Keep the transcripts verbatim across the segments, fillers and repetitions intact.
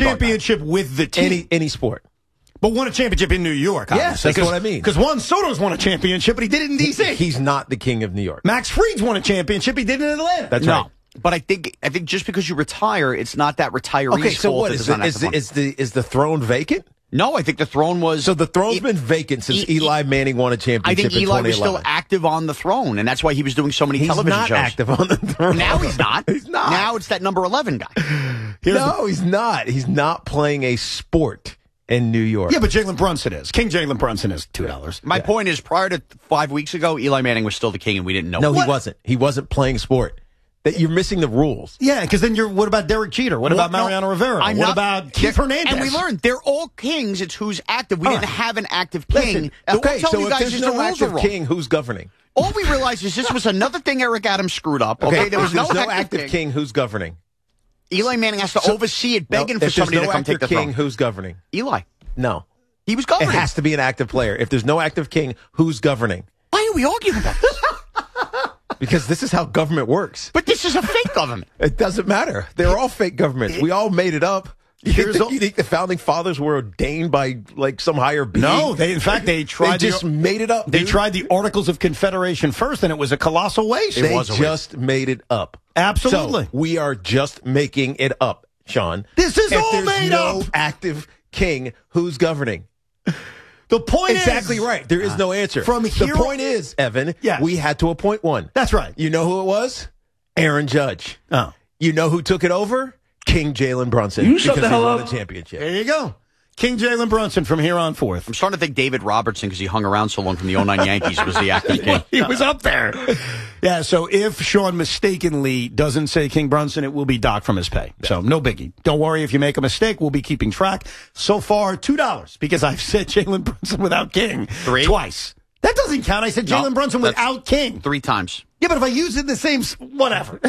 championship with the team. Any any sport. But won a championship in New York. Yes, that's what I mean. Because Juan Soto's won a championship, but he did it in D C. He's not the king of New York. Max Fried's won a championship. He did it in Atlanta. That's no. right. But I think I think just because you retire, it's not that retiree's Okay, so fault what that is does the, not is, have the, to is the is the throne vacant? No, I think the throne was. So the throne's E- been vacant since E- Eli Manning won a championship. I think in Eli was twenty eleven. still active on the throne, and that's why he was doing so many He's television not shows. active on the throne. Now he's not. He's not. Now it's that number eleven guy. Here's no, he's not. He's not playing a sport in New York. Yeah, but Jalen Brunson is. King Jalen Brunson is two dollars. My point is, prior to five weeks ago, Eli Manning was still the king, and we didn't know. No, it. he wasn't. He wasn't playing sport. That you're missing the rules. Yeah, because then you're. What about Derek Jeter? What, What? about No, Mariano Rivera? I'm what not- about Keith Hernandez? And we learned they're all kings. It's who's active. We All didn't right. have an active king. Listen, So okay, we're telling so you if guys there's is no the rules are active wrong. king, who's governing? All we realized is this was another thing Eric Adams screwed up. Okay, there was if no, there's no active, active king. king. Who's governing? Eli Manning has to So- oversee it, No, begging if for there's somebody no to come active take the king, throne. who's governing? Eli, No. he was It governing. has to be an active player. If there's no active king, who's governing? Why are we arguing about this? Because this is how government works. But this is a fake government. It doesn't matter. They're all fake governments. We all made it up. You think, Here's the, all- you think the founding fathers were ordained by like some higher being? No, they in fact they tried. They just the, made it up. They dude. tried the Articles of Confederation first, and it was a colossal waste. They was a just made it up. Absolutely. So we are just making it up, Sean. This is if all there's made no up. active king, who's governing? The point Exactly is right. There is no answer. From here the point is, Evan, Yes. we had to appoint one. That's right. You know who it was? Aaron Judge. Oh, You know who took it over? King Jalen Brunson. You shut because the he hell won up. the championship. there you go. King Jalen Brunson from here on forth. I'm starting to think David Robertson, because he hung around so long from the oh nine Yankees, was the active king. He was up there. Yeah, so if Sean mistakenly doesn't say King Brunson, it will be docked from his pay. So no biggie. Don't worry if you make a mistake. We'll be keeping track. So far, two dollars because I've said Jalen Brunson without King Three? twice. That doesn't count. I said No, Jalen Brunson that's- without King. Three times. Yeah, but if I use it in the same, s- whatever.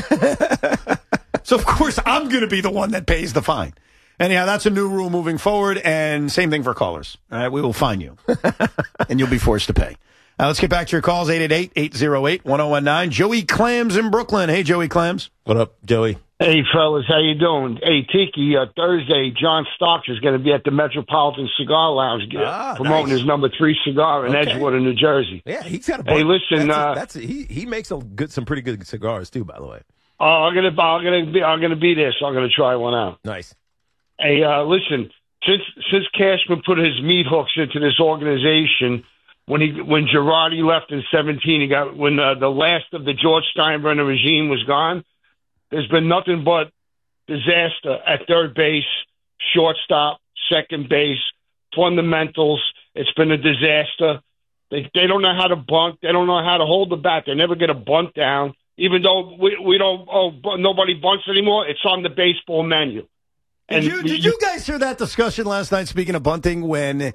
So, of course, I'm going to be the one that pays the fine. Anyhow, that's a new rule moving forward, and same thing for callers. All right, we will fine you, and you'll be forced to pay. Now, let's get back to your calls, eight eight eight, eight oh eight, one oh one nine. Joey Clams in Brooklyn. Hey, Joey Clams. What up, Joey? Hey, fellas, how you doing? Hey, Tiki, uh, Thursday, John Stocks is going to be at the Metropolitan Cigar Lounge uh, Ah, promoting nice. his number three cigar in Okay. Edgewater, New Jersey. Yeah, he's got a Hey, bunch. listen, That's, uh, a, that's a, he he makes a good some pretty good cigars too, by the way. Uh, I'm gonna, I'm gonna be, I'm gonna be there, so I'm gonna try one out. Nice. Hey, uh, listen, since since Cashman put his meat hooks into this organization, when he when Girardi left in seventeen, he got when uh, the last of the George Steinbrenner regime was gone. There's been nothing but disaster at third base, shortstop, second base, fundamentals. It's been a disaster. They they don't know how to bunt. They don't know how to hold the bat. They never get a bunt down. Even though we we don't oh bu- nobody bunts anymore, it's on the baseball menu. Did you, did you guys hear that discussion last night, speaking of bunting, when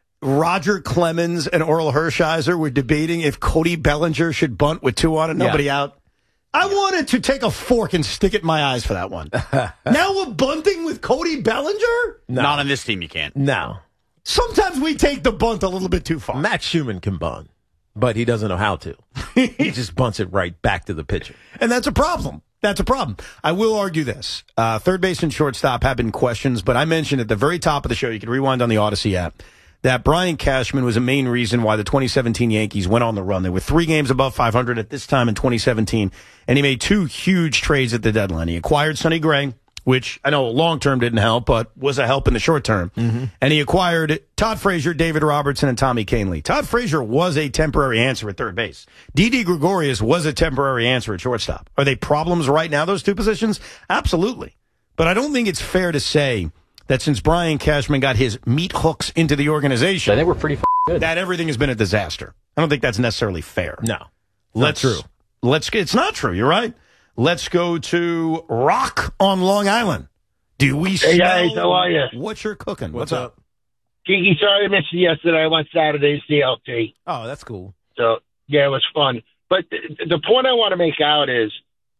Roger Clemens and Oral Hershiser were debating if Cody Bellinger should bunt with two on and nobody Yeah. out? I wanted to take a fork and stick it in my eyes for that one. Now we're bunting with Cody Bellinger? No. Not on this team, you can't. No. Sometimes we take the bunt a little bit too far. Matt Schumann can bunt, but he doesn't know how to. He just bunts it right back to the pitcher. And that's a problem. That's a problem. I will argue this. Uh, third base and shortstop have been questions, but I mentioned at the very top of the show, you can rewind on the Odyssey app, that Brian Cashman was a main reason why the twenty seventeen Yankees went on the run. They were three games above five hundred at this time in twenty seventeen, and he made two huge trades at the deadline. He acquired Sonny Gray, which I know long-term didn't help, but was a help in the short term. Mm-hmm. And he acquired Todd Frazier, David Robertson, and Tommy Kahnle. Todd Frazier was a temporary answer at third base. Didi Gregorius was a temporary answer at shortstop. Are they problems right now, those two positions? Absolutely. But I don't think it's fair to say that since Brian Cashman got his meat hooks into the organization, I think we're pretty f- good. that everything has been a disaster. I don't think that's necessarily fair. No. Let's, not true. Let's. It's not true. You're right. Let's go to Rock on Long Island. Do we Hey, smell guys, how are ya? what you're cooking? What's What's, up? Kiki, sorry I missed you yesterday. I went Saturday's C L T. Oh, that's cool. So, yeah, it was fun. But th- the point I want to make out is,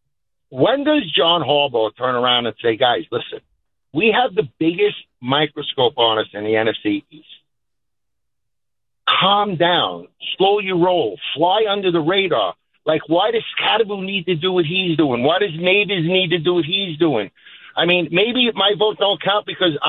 when does John Harbaugh turn around and say, guys, listen, we have the biggest microscope on us in the N F C East. Calm down. Slow your roll. Fly under the radar. Like, why does Scatterbo need to do what he's doing? Why does Neighbors need to do what he's doing? I mean, maybe my vote don't count because